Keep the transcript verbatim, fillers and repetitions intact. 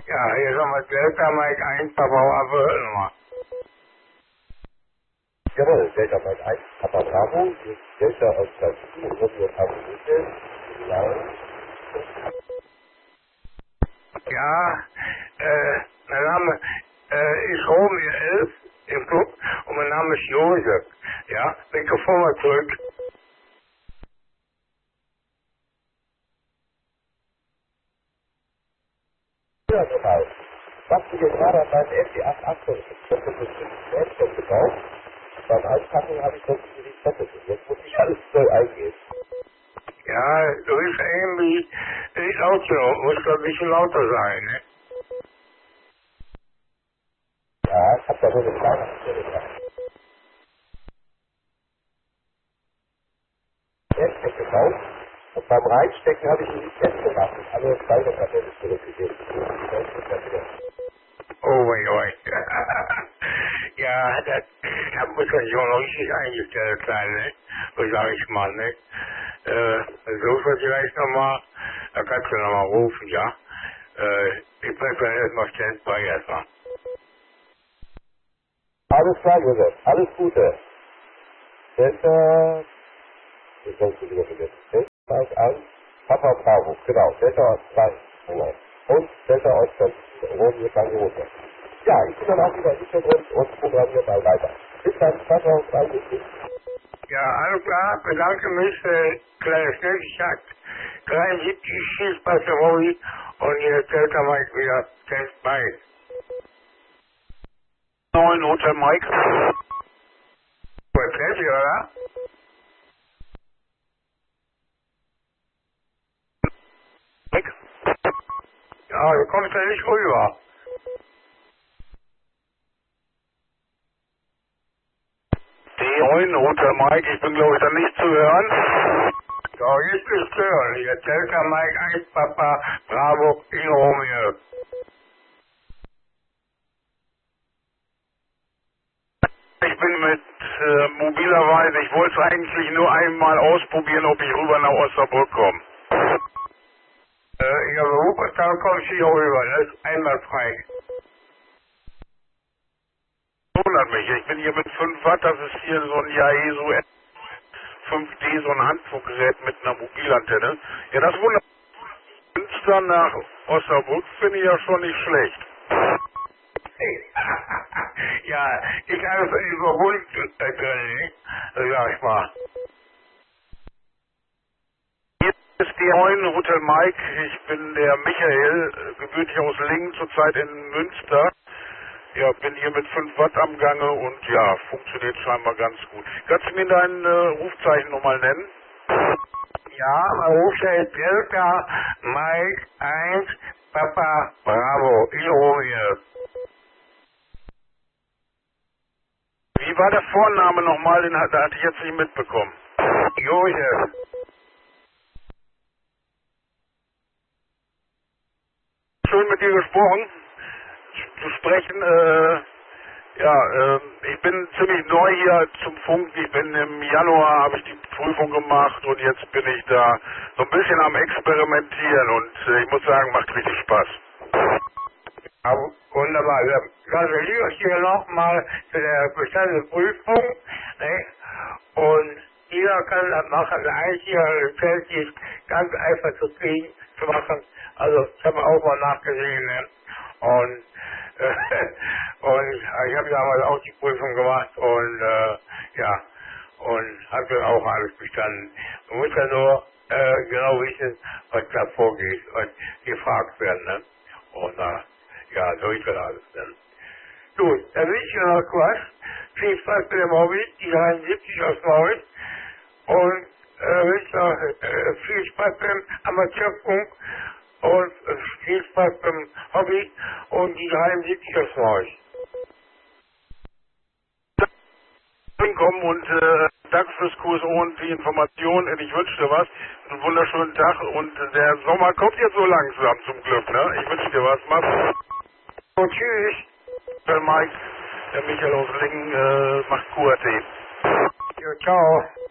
Ja, hier ist nochmal Delta Mike eins, Papa Bravo, nochmal. Jawohl, Delta Mike eins, Papa Bravo, Delta Oscar sieben, Romeo Tango Hotel, ja. Ja, äh, mein Name äh, ist Romeo elf im Club und mein Name ist Josef. Ja, Mikrofon mal zurück. Ja, genau. Was du dir gerade an meinem F D acht achtzig Laptop gekauft, beim Auspacken habe ich sonst nicht vergessen. Jetzt muss ich alles voll eingehen. Ja, du bist irgendwie nicht laut genug, muss ein bisschen lauter sein, ne? Ja, ich habe da so eine kleine Stelle gemacht. Laptop gekauft und beim Reinstecken habe ich ihn nicht festgemacht und alle Speichertabelle zurückgegeben. Oh mein Gott. Ja, das, das muss ja schon richtig eingestellt sein, ne? So sag ich mal, ne? Äh, versuch das vielleicht nochmal, da kannst du nochmal rufen, ja? Äh, ich bleib dann erstmal standby erstmal. Alles klar, Josef. Alles Gute. Delta, ich sollst du wieder vergessen. Delta eins, Papa Bravo, genau. Delta zwei, genau. Und Delta Oscar, Romeo Tango Hotel. Ja, ich bin dann auch wieder im Hintergrund und programmiere mal weiter. Bis dann, ciao, ciao, danke. Ja, alles klar, bedanke mich für kleine Schnelligkeit. dreiundsiebzig Schießpasse Robi und jetzt Delta Mike wieder standby. neun Hotel Mike. Gut, fertig, oder? Mike. Ja, du kommst ja nicht rüber. D neun Hotel Mike, ich bin glaube ich dann nicht zu hören. So, jetzt bist du hören. Hier Delta Mike eins, Papa Bravo in Romeo. Ich bin mit äh, mobilerweise, ich wollte es eigentlich nur einmal ausprobieren, ob ich rüber nach Osnabrück komme. Äh, in der Wuppertal kommst du hier rüber, das ist einwandfrei. Wundert mich, ich bin hier mit fünf Watt, das ist hier so ein Yaesu fünf D, so ein Handfunkgerät mit einer Mobilantenne. Ja, das wundert mich. Münster nach Osnabrück finde ich ja schon nicht schlecht. Ja, ich habe es über Hund äh, drin, ne? Sag ich mal. Hier ist D neun Hotel Mike, ich bin der Michael, äh, gewöhnlich aus Lingen, zurzeit in Münster. Ja, bin hier mit fünf Watt am Gange und ja, funktioniert scheinbar ganz gut. Kannst du mir dein äh, Rufzeichen nochmal nennen? Ja, mein Rufzeichen ist Delta Mike eins, Papa Bravo in Romeo. Wie war der Vorname nochmal? Den hat, hatte ich jetzt nicht mitbekommen. Josef. Schön mit dir gesprochen. Zu sprechen, äh, ja, äh, ich bin ziemlich neu hier zum Funk. Ich bin im Januar, habe ich die Prüfung gemacht und jetzt bin ich da so ein bisschen am Experimentieren und äh, ich muss sagen, macht richtig Spaß. Ja, wunderbar. Wir gratulieren hier nochmal zu der bestandenen Prüfung. Ne? Und jeder kann das machen. Der Einzige fällt ist ganz einfach zu kriegen, zu machen. Also ich habe auch mal nachgesehen. Ne? Und, äh, und ich habe damals auch die Prüfung gemacht und äh, ja, und habe dann auch alles bestanden. Man muss ja nur äh, genau wissen, was da vorgeht und gefragt werden. Ne? Und äh, ja, so ist das alles dann. Gut, dann wünsche ich noch was. Viel Spaß bei dem Hobby, die dreiundsiebzig aus Neuss. Und äh, wünsche noch äh, viel Spaß beim Amateurfunk und äh, viel Spaß beim Hobby und die dreiundsiebzig aus Neuss. Kommen und äh, danke fürs Kurs und die Information. Ich wünsche dir was. Einen wunderschönen Tag und der Sommer kommt jetzt so langsam zum Glück, ne? Ich wünsche dir was. Mach's. So, tschüss. Der Mike, der Michael aus Lingen, äh, macht Q R T. Jo, ciao.